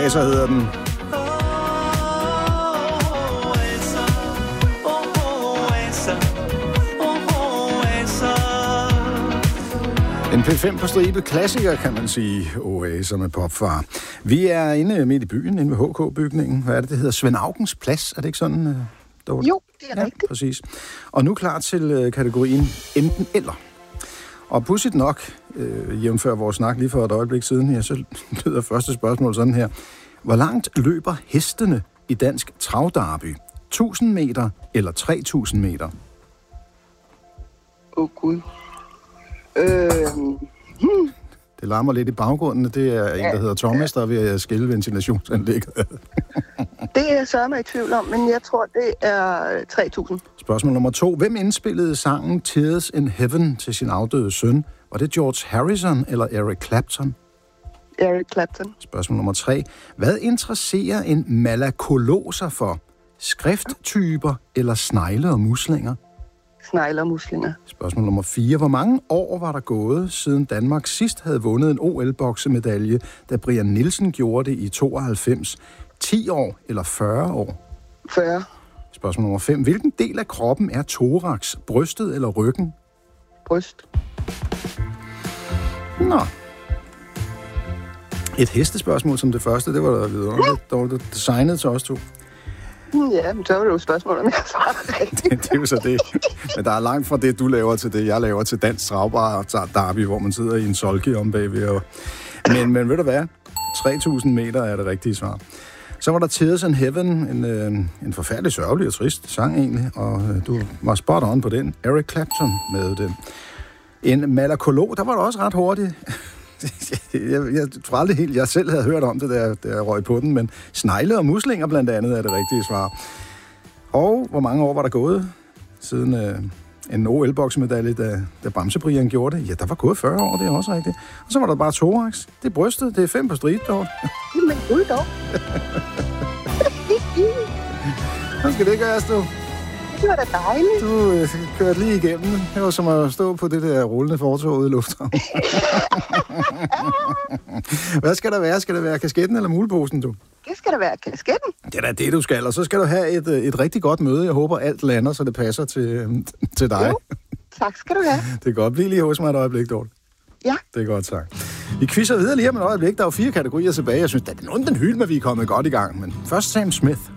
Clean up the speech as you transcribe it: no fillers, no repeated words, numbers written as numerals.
Oaser hedder den. En P5 på stribe klassiker, kan man sige, Oaser med Popfar. Vi er inde midt i byen, inde ved HK-bygningen. Hvad er det hedder? Svend Augens Plads, er det ikke sådan? Dorte? Jo, det er rigtigt. Præcis. Og nu klar til kategorien enten eller. Og pudsigt nok, jævnfør vores snak lige for et øjeblik siden, ja, så lyder første spørgsmål sådan her. Hvor langt løber hestene i dansk travderby? 1000 meter eller 3000 meter? Gud. Det larmer lidt i baggrunden. Det er en, der hedder Thomas, der er ved at skille ventilationsanlægget. Det er jeg sørme i tvivl om, men jeg tror, det er 3000. Spørgsmål nummer 2. Hvem indspillede sangen Tears in Heaven til sin afdøde søn? Var det George Harrison eller Eric Clapton? Eric Clapton. Spørgsmål nummer 3. Hvad interesserer en malakolog sig for? Skrifttyper eller snegle og muslinger? Snegle og muslinger. Spørgsmål nummer 4. Hvor mange år var der gået, siden Danmark sidst havde vundet en OL-boksemedalje, da Brian Nielsen gjorde det i 92? 10 år eller 40 år? 40. Spørgsmål nummer 5. Hvilken del af kroppen er thorax? Brystet eller ryggen? Bryst. Nå. Et hestespørgsmål som det første, det var der vidunderligt. Der var det designet til os to. Ja, men så var det jo spørgsmål, om jeg svarer rigtigt. Det er jo så det. Men der er langt fra det, du laver til det, jeg laver til dansk travbar derby, hvor man sidder i en solke om bagved. Og... Men ved du hvad? 3000 meter er det rigtige svar. Så var der Tears in Heaven, en forfærdelig sørgelig og trist sang egentlig, og du var spot on på den. Eric Clapton med den. En malakolog, der var du også ret hurtigt. Jeg tror aldrig helt, jeg selv havde hørt om det, da jeg røg på den, men snegle og muslinger blandt andet er det rigtige svar. Og hvor mange år var der gået siden en OL-boksemedalje, da Bamse-Brian gjorde det? Ja, der var gået 40 år, det er også rigtigt. Og så var der bare thorax. Det er brystet, det er 5 på stribe, Dorte. Men gud dog. Så skal det gøres, du. Det var da dejligt. Du kørte lige igennem. Det var som at stå på det der rullende fortog ude i lufthavnen. Hvad skal der være? Skal der være kasketten eller muleposen, du? Det skal der være kasketten. Det er da det, du skal. Og så skal du have et rigtig godt møde. Jeg håber, alt lander, så det passer til dig. Jo, tak skal du have. Det er godt. Bliv lige hos mig et øjeblik, Dorte. Ja. Det er godt sagt. Vi quizzer videre lige om et øjeblik. Der er jo 4 kategorier tilbage. Jeg synes, det er nogen den hylde, men vi er kommet godt i gang. Men først Sam Smith.